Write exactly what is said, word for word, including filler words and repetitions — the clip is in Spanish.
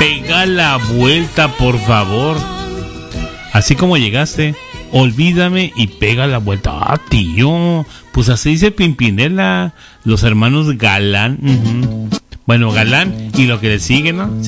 pega la vuelta, por favor. Así como llegaste, olvídame y pega la vuelta. Ah, tío, pues así dice Pimpinela, los hermanos Galán. Uh-huh. Bueno, Galán y lo que le sigue, ¿no?